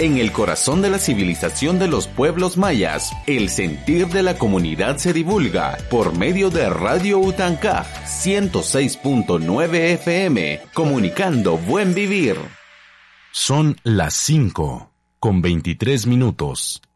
En el corazón de la civilización de los pueblos mayas, el sentir de la comunidad se divulga por medio de Radio Utancaj 106.9 FM, comunicando buen vivir. Son las 5:23.